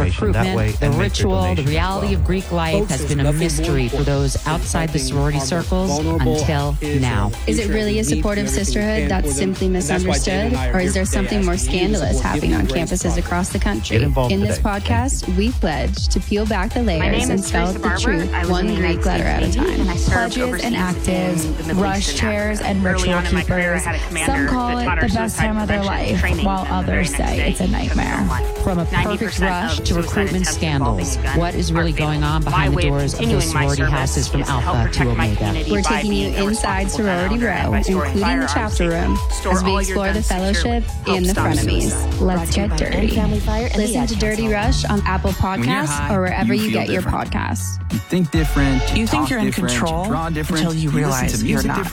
recruitment, the ritual, the reality of Greek life has been a mystery for those outside the sorority circles until now. Is it really a supportive sisterhood that's simply misunderstood? Or is there something more scandalous happening on campuses across the country? In this podcast, we pledge to peel back the layers and spell the truth one Greek letter at a time. Pledges and actives, rush chairs and ritual keepers. Some call it the best time of their life, while others say it's a nightmare. From a perfect rush to recruitment scandals, what is really going on behind the doors of those sorority houses from Alpha to Omega? We're taking you inside Sorority Row, including the chapter room, as we explore the fellowship and the frenemies. Let's get dirty. Listen to Dirty Rush on Apple Podcasts or wherever you get your podcasts. You think different. You think you're in control until you realize you're not.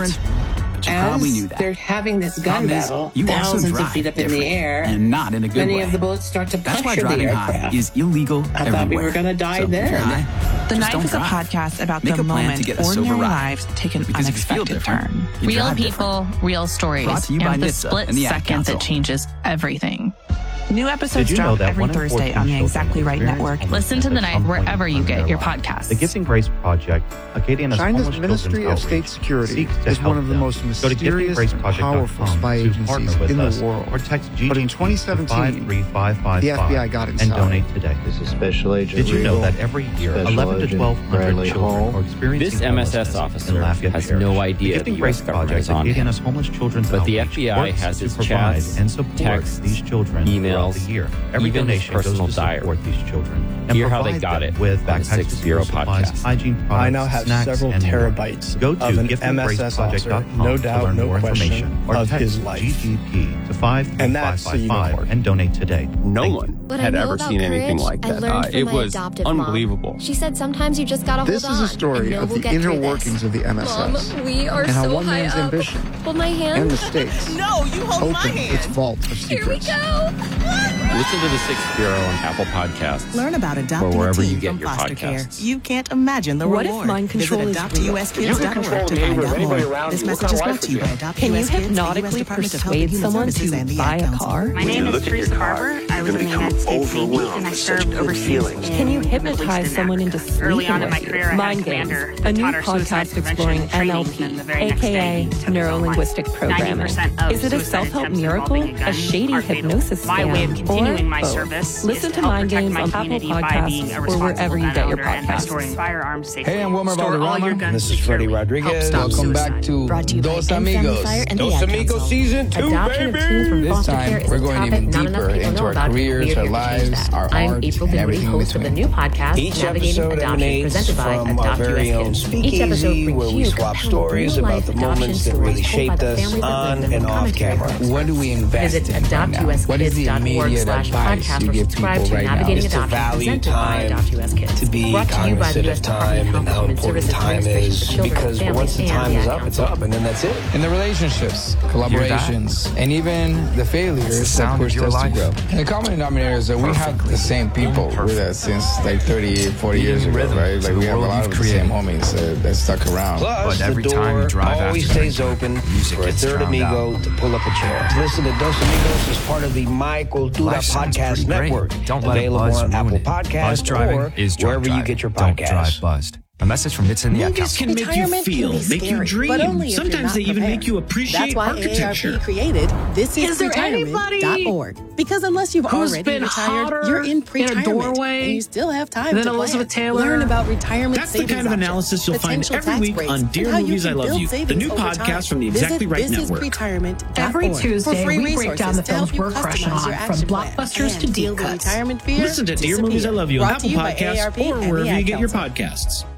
As they're having this gun battle, thousands of feet up in the air, and not in a good way. Many of the bullets start to That's why puncture the driving aircraft. high is illegal I everywhere. thought we were going to die so then. The Knife is a podcast about Make the a plan moment to get a sober ordinary ride. lives take an Because if you feel unexpected different, turn. you Real drive people, real stories, Brought to you by and the NHTSA split and the Ad second Council. that changes everything. New episodes Did you know drop that every 1 in 14 Thursday on the children Exactly Right experience Network. homelessness Listen to The at Knife some point wherever you in get their your lives. podcasts. The Gifting Grace Project, Acadiana's China's homeless Ministry of children's State outreach, Security seeks to is help one of the them. most Go to mysterious and powerful spy to partner agencies with in us, the world. or text But in GGP 2017, 53555 the FBI got and inside. donate today. This is Special Agent Did you know Regal, that every year Special 11 to Agent 1,200 Bradley children Hall. are experiencing This MSS homelessness officer in Lafayette has Parish. no idea The Gifting the Grace US government Project, is on him. Acadiana's homeless children's But the outreach, FBI works has to its provide chats, and support texts, these children throughout emails, the year. Every even his donation goes personal to diary. support these children and Hear how they provide got them it with on the backpacks, 6 Bureau supplies, podcast. hygiene products, I now have snacks, several and more. terabytes Go to of an MSS officer, giftinggraceproject.com no to doubt, learn no more question, information, or of text his life. GGP to 53555 and donate today. No Thank one you. had ever seen anything like that. It was unbelievable. She said sometimes you just gotta This hold is on. a story of the inner workings of the MSS Mom, we are and how so one high man's up. ambition Hold my hand. and mistakes No, you hold my open hand. its vault of Here we secrets. go. Listen to the 6th Bureau on Apple Podcasts. Learn about adopting or wherever a teen you get from your foster care. podcasts. You can't imagine the What if reward. mind control is Visit real? adoptuskids.org to find out more. This message is brought to you by Adopt Can you US Kids, the US hypnotically Department of Health persuade and Human someone Services, and to the buy Ad a Council. car? My name is Teresa Carver. I was in the United States Navy, and I served overseas. Can you hypnotize someone into sleeping Early on in my with career, you? I had a Mind Games, commander a that new taught our suicide podcast prevention exploring training, NLP, and the very next day, aka he took his own neuro-linguistic life. programming. 90% of Is it a suicide self-help attempts miracle, involving a gun a shady are fatal. hypnosis My scam, way of continuing or my both? service Listen is to help Mind protect Games my on Apple community by being Podcasts a or responsible wherever you gun get your owner and by podcasts. storing firearms safely. Hey, I'm Wilmer Store all your Valderrama. guns This is Freddie securely. Rodriguez. Help stop Welcome back suicide. to Brought to you by Dos Family Amigos. Fire and the Dos Ad Amigos Council. Season 2, Adopting a teen baby! from This foster care time, is we're a going topic even not enough deeper people into know our about. careers, We're our here to change lives, that. our I'm art, April and Dinwiddie, everything in host of the between. new podcast, Each Navigating episode Adoption, emanates presented by from our Adopt very US own Kids. Each speakeasy, episode where brings we you swap compelling stories about real-life the adoption moments that stories really told by shaped the us families that on live them and off commentary camera. marks. What do we invest Visit in right now? What is the immediate advice you give people to right now? Navigating Is to Adoption, value presented by time, Adopt US Kids. to be Brought to you by the cognizant US of Department time of and Health how Human important Services time Administration is, for Children, because Families, once the and time the is Ad up, it's Council. up, and then that's it. In the relationships, collaborations, and even the failures that pushed us to grow. And the common denominator is that we have the same people with us since like 30, 40 years ago, right? Like we have a lot of the same homies that stuck around. Plus, But every the time door you drive always after stays dark, open music for a gets third drowned amigo out. to pull up a chair. Listen to Dos Amigos as part of the My Cultura Life sounds Podcast pretty great. Network. Don't let it Available buzz on ruin Apple it. Podcasts Buzz driving or is drunk wherever you driving. get your Don't podcasts. drive buzzed. A message from NHTSA and the Ad Movies Council. can make you feel, make you dream. Sometimes they even make you appreciate architecture. AARP created thisisretirement.org. Because unless you've Who's already been retired, you're in pre-retirement. in a doorway, and you still have time and then to Elizabeth plan. Taylor. Learn about retirement That's the savings kind of options, analysis you'll find potential every tax week breaks, on Dear and how Movies you I can Love build You, the savings new over podcast time. from the Exactly Right Network. Every Tuesday, free we break down the resources to help films you we're crushing customize your on, from action plan blockbusters to and deep deal with cuts. retirement fear Listen to Dear Movies I Love You on Brought to Apple you by Podcasts AARP or and the wherever Ad you get your Council. podcasts.